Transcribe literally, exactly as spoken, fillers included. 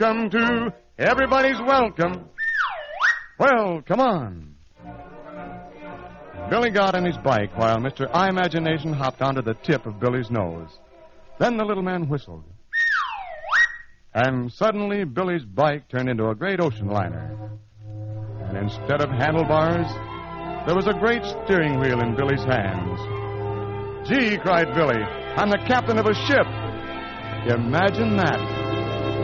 Come to, everybody's welcome. Well, come on. Billy got on his bike while Mister I Imagination hopped onto the tip of Billy's nose. Then the little man whistled. And suddenly Billy's bike turned into a great ocean liner. And instead of handlebars, there was a great steering wheel in Billy's hands. Gee, cried Billy, I'm the captain of a ship. Imagine that.